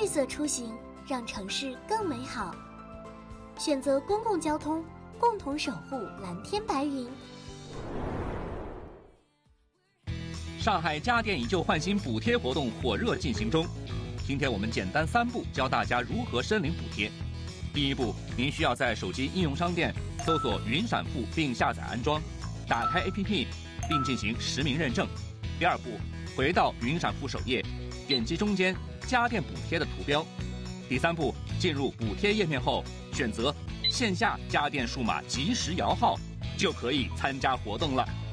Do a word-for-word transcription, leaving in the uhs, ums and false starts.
色出行，让城市更美好。选择公共交通，共同守护蓝天白云。 上海家电以旧换新补贴活动火热进行中。今天我们简单三步教大家如何申领补贴。第一步，您需要在手机应用商店搜索云闪付并下载安装，打开 A P P 并进行实名认证。第二步，回到云闪付首页，点击中间家电补贴的图标。第三步，进入补贴页面后，选择线下家电数码即时摇号，就可以参加活动了。